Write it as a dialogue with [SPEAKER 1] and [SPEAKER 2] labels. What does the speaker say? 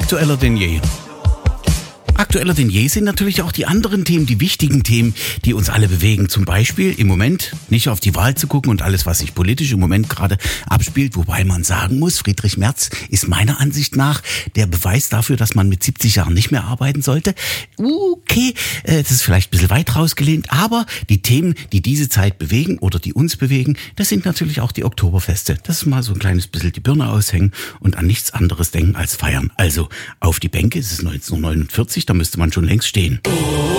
[SPEAKER 1] aktueller denn je. Aktueller denn je sind natürlich auch die anderen Themen, die wichtigen Themen, die uns alle bewegen. Zum Beispiel im Moment nicht auf die Wahl zu gucken und alles, was sich politisch im Moment gerade abspielt. Wobei man sagen muss, Friedrich Merz ist meiner Ansicht nach der Beweis dafür, dass man mit 70 Jahren nicht mehr arbeiten sollte. Okay, das ist vielleicht ein bisschen weit rausgelehnt, aber die Themen, die diese Zeit bewegen oder die uns bewegen, das sind natürlich auch die Oktoberfeste. Das ist mal so ein kleines bisschen die Birne aushängen und an nichts anderes denken als feiern. Also auf die Bänke, es ist 1949, da müsste man schon längst stehen.